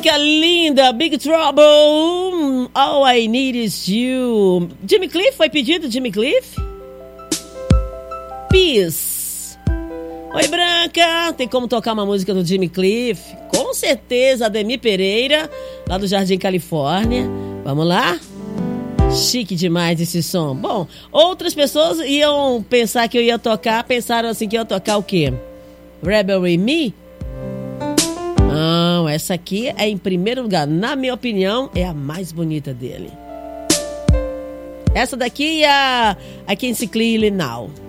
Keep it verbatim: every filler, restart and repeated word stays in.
música linda, Big Trouble, All I Need Is You. Jimmy Cliff, foi pedido, Jimmy Cliff? Peace. Oi, Branca, tem como tocar uma música do Jimmy Cliff? Com certeza, Ademir Pereira, lá do Jardim Califórnia. Vamos lá? Chique demais esse som. Bom, outras pessoas iam pensar que eu ia tocar, pensaram assim que eu ia tocar o quê? Rebel in Me? Não, essa aqui é em primeiro lugar, na minha opinião, é a mais bonita dele. Essa daqui é a I Can See Clearly Now.